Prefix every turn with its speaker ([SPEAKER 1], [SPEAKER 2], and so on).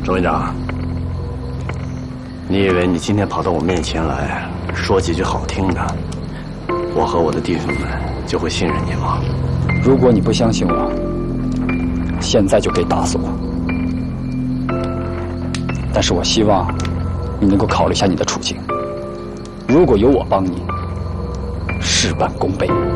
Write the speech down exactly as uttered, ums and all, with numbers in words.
[SPEAKER 1] 周院长，你以为你今天跑到我面前来说几句好听的，我和我的弟兄们就会信任你吗？
[SPEAKER 2] 如果你不相信我，现在就可以打死我。但是我希望你能够考虑一下你的处境。如果有我帮你，事半功倍。